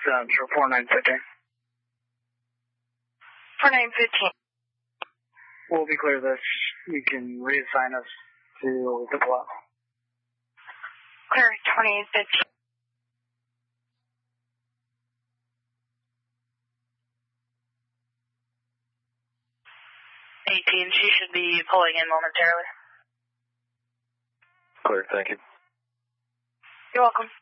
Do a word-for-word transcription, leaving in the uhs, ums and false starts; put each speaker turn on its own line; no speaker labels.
Central four nine fifteen.
four nine fifteen.
We'll be clear this. You can reassign us to the block.
Clear twenty-eight fifteen. eighteen, she should be pulling in momentarily.
Clear, thank you.
You're welcome.